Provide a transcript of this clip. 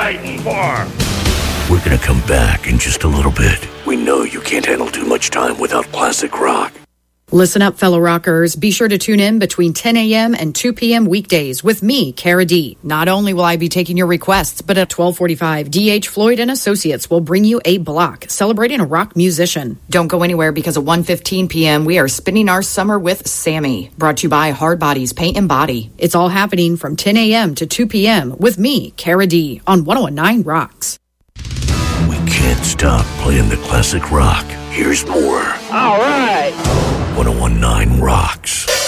fighting for? We're gonna come back in just a little bit. We know you can't handle too much time without classic rock. Listen up, fellow rockers. Be sure to tune in between 10 a.m. and 2 p.m. weekdays with me, Cara D. Not only will I be taking your requests, but at 12:45, D.H. Floyd and Associates will bring you a block celebrating a rock musician. Don't go anywhere because at 1:15 p.m. we are spending our summer with Sammy. Brought to you by Hard Bodies Paint and Body. It's all happening from 10 a.m. to 2 p.m. with me, Cara D. on 101.9 Rocks. We can't stop playing the classic rock. Here's more. All right. 101.9 Rocks.